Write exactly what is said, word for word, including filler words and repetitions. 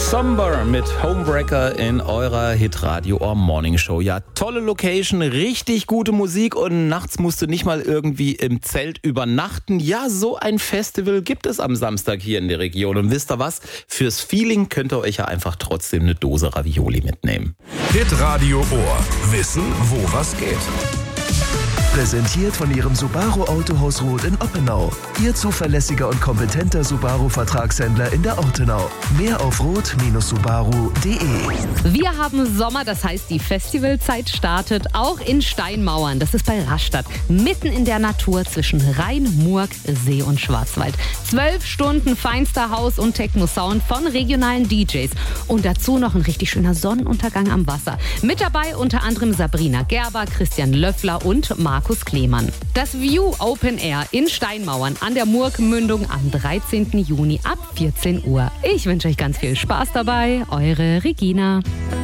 Somber mit Homebreaker in eurer Hitradio Ohr Morning Show. Ja, tolle Location, richtig gute Musik und nachts musst du nicht mal irgendwie im Zelt übernachten. Ja, so ein Festival gibt es am Samstag hier in der Region. Und wisst ihr was? Fürs Feeling könnt ihr euch ja einfach trotzdem eine Dose Ravioli mitnehmen. Hitradio Ohr. Wissen, wo was geht. Präsentiert von Ihrem Subaru Autohaus Roth in Oppenau. Ihr zuverlässiger und kompetenter Subaru-Vertragshändler in der Ortenau. Mehr auf roth Subaru punkt de. Wir haben Sommer, das heißt, die Festivalzeit startet auch in Steinmauern. Das ist bei Rastatt, mitten in der Natur zwischen Rhein, Murg, See und Schwarzwald. Zwölf Stunden feinster Haus- und Techno-Sound von regionalen D Js. Und dazu noch ein richtig schöner Sonnenuntergang am Wasser. Mit dabei unter anderem Sabrina Gerber, Christian Löffler und Markus Klemann. Das View Open Air in Steinmauern an der Murgmündung am dreizehnten Juni ab vierzehn Uhr. Ich wünsche euch ganz viel Spaß dabei. Eure Regina.